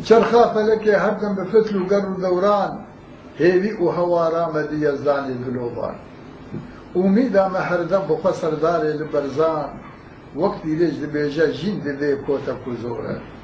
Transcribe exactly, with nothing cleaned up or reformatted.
چرخا فەلەکێ هەردەم بە فتل و گەڕ و دەوران هێوی و هەوارامەدی یەزدانی گلۆبان ئومیدامە هەردەم بۆ خۆ سەردارێ لە بەرزان وەک دیرێژ دەبێژە ژین دەبێ کۆتە کوزۆرە